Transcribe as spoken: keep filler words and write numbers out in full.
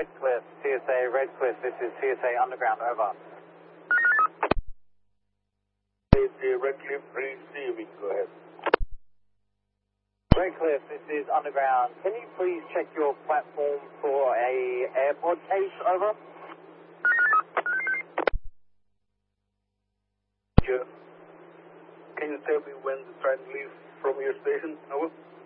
Redcliffe, C S A, Redcliffe, this is C S A Underground, over. C S A Redcliffe receiving, go ahead. Redcliffe, this is Underground. Can you please check your platform for a AirPod case, over? Sure. Can you tell me when the train leaves from your station, over?